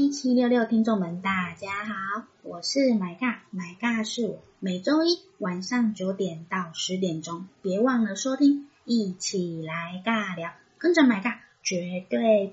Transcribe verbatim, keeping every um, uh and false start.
一七六六听众们，大家好，我是买尬，买尬是我，每周一晚上九点到十点钟，别忘了收听，一起来尬聊，跟着买尬绝对